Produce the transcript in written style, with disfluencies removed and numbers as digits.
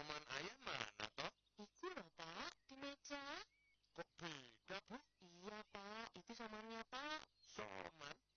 Saman ayam mana toh? Iku loh Pak, di meja. Kok beda, Bu? Iya Pak, itu samannya Pak. Saman?